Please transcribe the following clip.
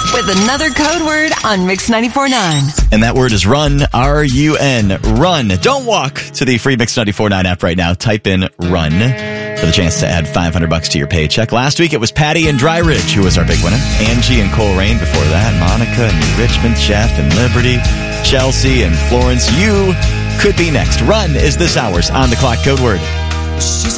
with another code word on Mix 94.9. And that word is run, R-U-N, run. Don't walk to the free Mix 94.9 app right now. Type in run for the chance to add $500 to your paycheck. Last week it was Patty and Dry Ridge who was our big winner. Angie and Coleraine before that. Monica and New Richmond, Jeff and Liberty, Chelsea and Florence. You could be next. Run is this hour's on the clock code word. She's